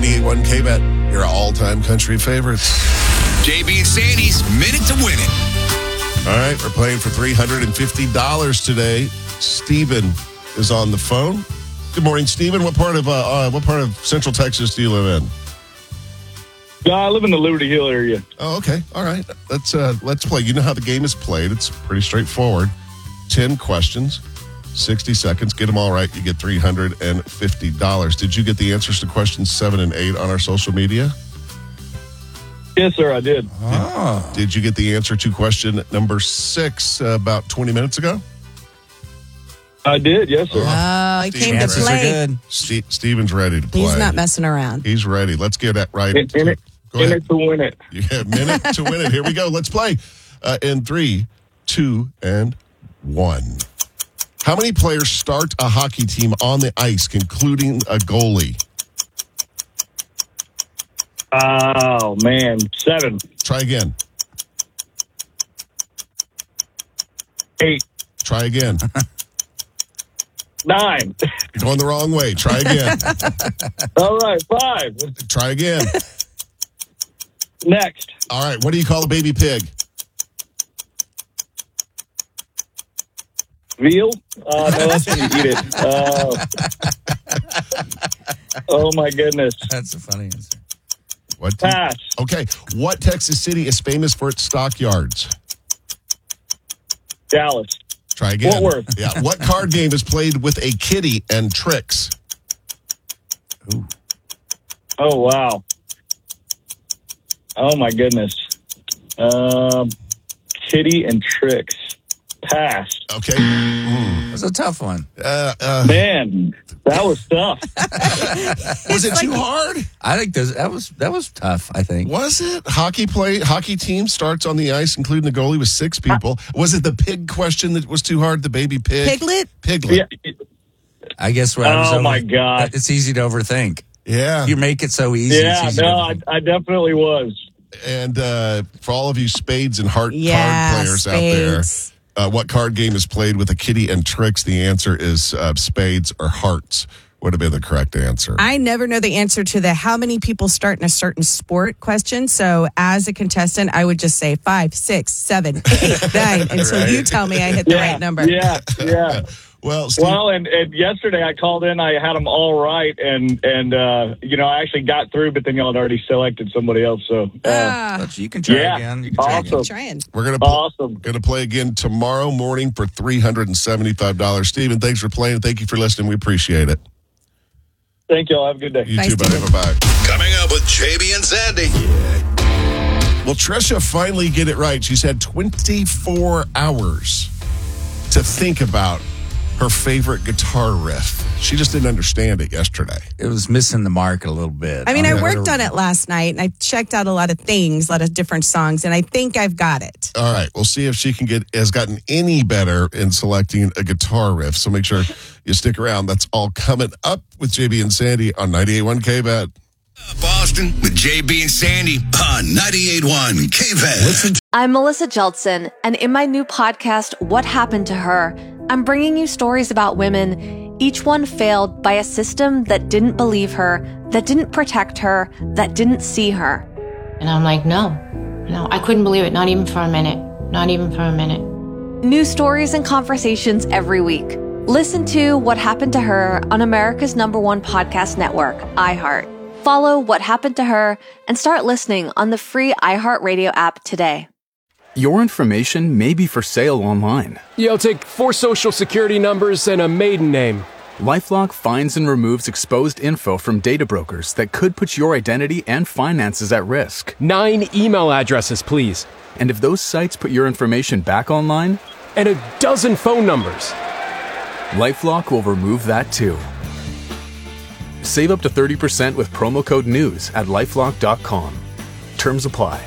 98.1 KBET, your all-time country favorites. JB and Sandy's Minute to Win It. All right, we're playing for $350 today. Stephen is on the phone. Good morning, Stephen. What part of Central Texas do you live in? I live in the Liberty Hill area. Oh, okay. All right. Let's play. You know how the game is played. It's pretty straightforward. 10 questions, 60 seconds. Get them all right, you get $350. Did you get the answers to questions 7 and 8 on our social media? Yes, sir, I did. Did you get the answer to question number 6 about 20 minutes ago? I did, yes, sir. Oh, he came to Chances are play. good. Steven's ready to play. He's not messing around. He's ready. Let's get that right. In it to win it. Yeah, minute to win it. Here we go. Let's play. In 3, 2, and 1. How many players start a hockey team on the ice, including a goalie? Oh, man. 7. Try again. 8. Try again. 9. You're going the wrong way. Try again. All right, 5. Try again. Next. All right. What do you call a baby pig? Veal? No, that's when you eat it. Oh, my goodness. That's a funny answer. What? Pass. Okay. What Texas city is famous for its stockyards? Dallas. Try again. Fort Worth. Yeah. What card game is played with a kitty and tricks? Ooh. Oh, wow. Oh, my goodness. Kitty and tricks. Pass. Okay. That's a tough one. Man, that was tough. Was it too hard? I think that was tough, I think. Was it? Hockey team starts on the ice, including the goalie, with 6 people. Was it the pig question that was too hard? The baby pig? Piglet? Piglet. Yeah. I guess what I was Oh, my God. It's easy to overthink. Yeah. You make it so easy. Yeah, it's easy no, to overthink. I definitely was. And for all of you spades and heart Yeah, card players spades. out there, what card game is played with a kitty and tricks? The answer is spades or hearts would have been the correct answer. I never know the answer to the how many people start in a certain sport question. So as a contestant, I would just say 5, 6, 7, 8, 9 until Right. you tell me I hit the right number. Yeah. Well, Steve, And yesterday I called in. I had them all right, and I actually got through, but then y'all had already selected somebody else. So But you can try Yeah. again. You can try Awesome. again. Trying. we're awesome. going to play again tomorrow morning for $375. Steven, thanks for playing. Thank you for listening. We appreciate it. Thank y'all. Have a good day. You Bye, too, buddy. Steven. Bye-bye. Coming up with JB and Sandy. Well, Trisha finally get it right. She's had 24 hours to think about her favorite guitar riff. She just didn't understand it yesterday. It was missing the mark a little bit. I mean, I worked on it last night and I checked out a lot of things, a lot of different songs, and I think I've got it. All right, we'll see if she has gotten any better in selecting a guitar riff. So make sure you stick around. That's all coming up with JB and Sandy on 98.1 KBET. Boston with JB and Sandy on 98.1 KVET. I'm Melissa Jeltsin, and in my new podcast, What Happened to Her, I'm bringing you stories about women, each one failed by a system that didn't believe her, that didn't protect her, that didn't see her. And I'm like, no, I couldn't believe it. Not even for a minute. Not even for a minute. New stories and conversations every week. Listen to What Happened to Her on America's #1 podcast network, iHeart. Follow What Happened to Her and start listening on the free iHeartRadio app today. Your information may be for sale online. Yeah, I'll take 4 social security numbers and a maiden name. LifeLock finds and removes exposed info from data brokers that could put your identity and finances at risk. 9 email addresses, please. And if those sites put your information back online, And a dozen phone numbers. LifeLock will remove that too. Save up to 30% with promo code NEWS at LifeLock.com. Terms apply.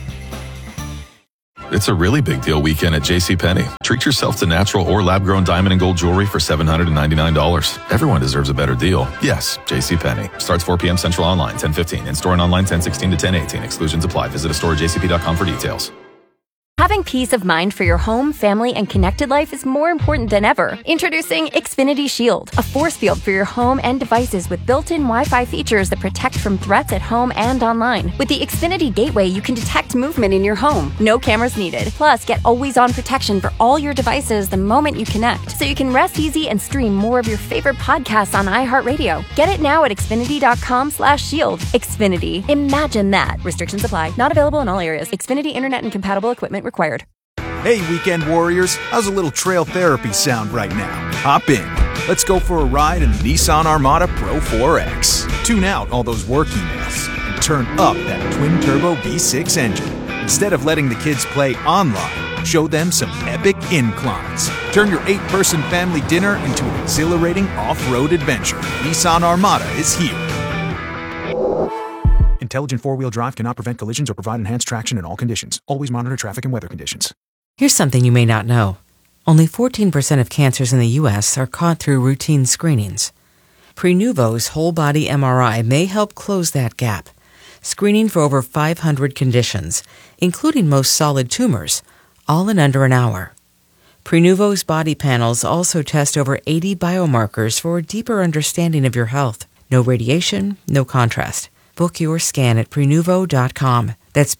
It's a really big deal weekend at JCPenney. Treat yourself to natural or lab-grown diamond and gold jewelry for $799. Everyone deserves a better deal. Yes, JCPenney. Starts 4 p.m. Central online, 10:15. In-store and online, 10:16 to 10:18. Exclusions apply. Visit a store at jcp.com for details. Having peace of mind for your home, family, and connected life is more important than ever. Introducing Xfinity Shield, a force field for your home and devices with built-in Wi-Fi features that protect from threats at home and online. With the Xfinity Gateway, you can detect movement in your home. No cameras needed. Plus, get always-on protection for all your devices the moment you connect, so you can rest easy and stream more of your favorite podcasts on iHeartRadio. Get it now at Xfinity.com/shield. Xfinity. Imagine that. Restrictions apply. Not available in all areas. Xfinity Internet and compatible equipment required. Hey, weekend warriors. How's a little trail therapy sound right now? Hop in. Let's go for a ride in the Nissan Armada Pro 4X. Tune out all those work emails and turn up that twin-turbo V6 engine. Instead of letting the kids play online, show them some epic inclines. Turn your 8-person family dinner into an exhilarating off-road adventure. Nissan Armada is here. Intelligent four-wheel drive cannot prevent collisions or provide enhanced traction in all conditions. Always monitor traffic and weather conditions. Here's something you may not know. Only 14% of cancers in the U.S. are caught through routine screenings. Prenuvo's whole-body MRI may help close that gap, screening for over 500 conditions, including most solid tumors, all in under an hour. Prenuvo's body panels also test over 80 biomarkers for a deeper understanding of your health. No radiation, no contrast. Book your scan at Prenuvo.com. That's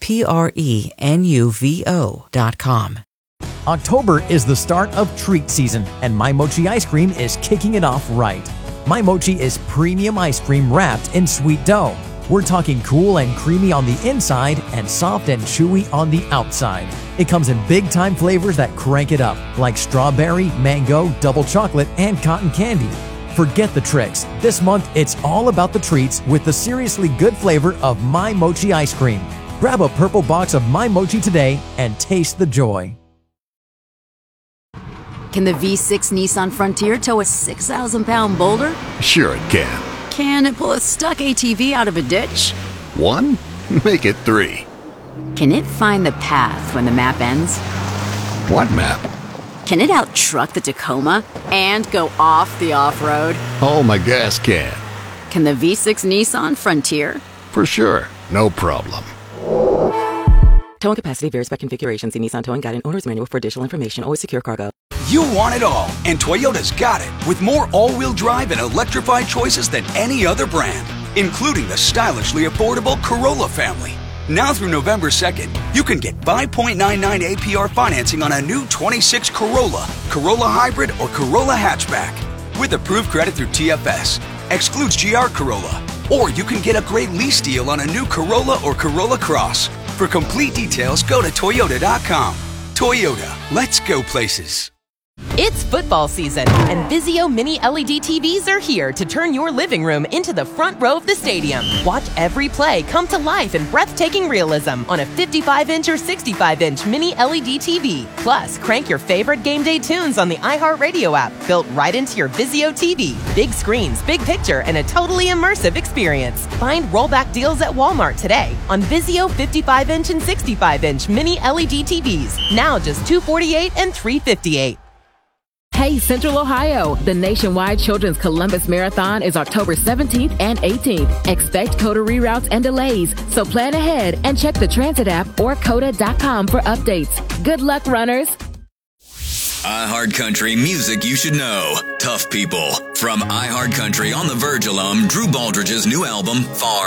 Prenuvo.com. October is the start of treat season, and My Mochi ice cream is kicking it off right. My Mochi is premium ice cream wrapped in sweet dough. We're talking cool and creamy on the inside and soft and chewy on the outside. It comes in big-time flavors that crank it up, like strawberry, mango, double chocolate, and cotton candy. Forget the tricks. This month, it's all about the treats with the seriously good flavor of My Mochi ice cream. Grab a purple box of My Mochi today and taste the joy. Can the V6 Nissan Frontier tow a 6,000-pound boulder? Sure it can. Can it pull a stuck ATV out of a ditch? 1? Make it 3. Can it find the path when the map ends? What map? Can it out-truck the Tacoma and go off the off-road? Oh, my gas can. Can the V6 Nissan Frontier? For sure. No problem. Towing capacity varies by configuration. See Nissan Towing Guide and Owner's Manual for additional information. Always secure cargo. You want it all, and Toyota's got it. With more all-wheel drive and electrified choices than any other brand, including the stylishly affordable Corolla family. Now through November 2nd, you can get 5.99 APR financing on a new 26 Corolla, Corolla Hybrid, or Corolla Hatchback. With approved credit through TFS. Excludes GR Corolla. Or you can get a great lease deal on a new Corolla or Corolla Cross. For complete details, go to Toyota.com. Toyota, let's go places. It's football season, and Vizio Mini LED TVs are here to turn your living room into the front row of the stadium. Watch every play come to life in breathtaking realism on a 55-inch or 65-inch Mini LED TV. Plus, crank your favorite game day tunes on the iHeartRadio app, built right into your Vizio TV. Big screens, big picture, and a totally immersive experience. Find rollback deals at Walmart today on Vizio 55-inch and 65-inch Mini LED TVs. Now just $248 and $358. Hey, Central Ohio! The nationwide Children's Columbus Marathon is October 17th and 18th. Expect COTA reroutes and delays, so plan ahead and check the transit app or COTA.com for updates. Good luck, runners! iHeartCountry music you should know. Tough People. From iHeartCountry on the Verge alum, Drew Baldridge's new album, Far